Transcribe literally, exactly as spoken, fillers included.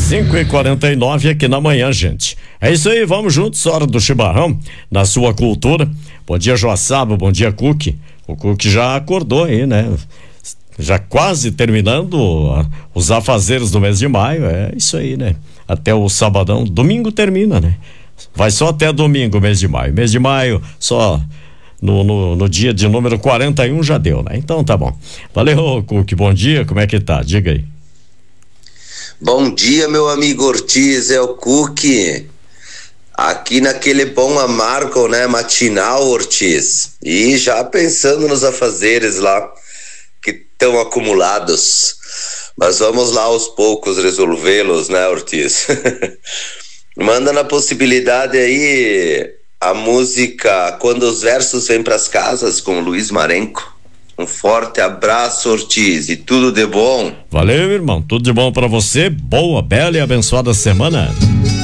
cinco e quarenta e nove aqui na manhã, gente. É isso aí, vamos juntos, hora do chimarrão, na sua cultura. Bom dia, Joaçaba, bom dia, Cook. O Cook já acordou aí, né? Já quase terminando uh, os afazeres do mês de maio, é isso aí, né? Até o sabadão, domingo termina, né? Vai só até domingo, mês de maio. Mês de maio, só no, no, no dia de número quarenta e um já deu, né? Então tá bom. Valeu, Cook, bom dia, como é que tá? Diga aí. Bom dia, meu amigo Ortiz, é o Cook. Aqui naquele bom amargo, né, matinal, Ortiz. E já pensando nos afazeres lá que estão acumulados. Mas vamos lá aos poucos resolvê-los, né, Ortiz? Manda na possibilidade aí a música Quando os Versos Vêm Pras Casas, com Luiz Marenco. Um forte abraço, Ortiz, e tudo de bom. Valeu, irmão, tudo de bom pra você. Boa, bela e abençoada semana.